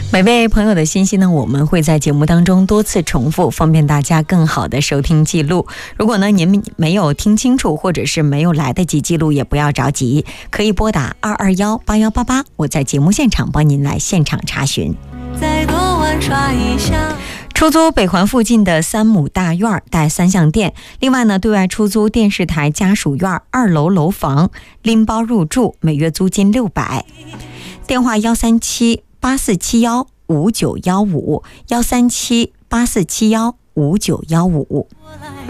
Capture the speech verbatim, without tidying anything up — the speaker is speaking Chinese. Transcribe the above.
每位朋友的信息呢，我们会在节目当中多次重复，方便大家更好的收听记录。如果呢您没有听清楚，或者是没有来得及记录，也不要着急，可以拨打二二幺八幺八八，我在节目现场帮您来现场查询。再多玩耍一下。出租北环附近的三亩大院带三项电，另外呢，对外出租电视台家属院二楼楼房，拎包入住，每月租金六百。电话幺三七八四七幺五九幺五，幺三七八四七幺五九幺五。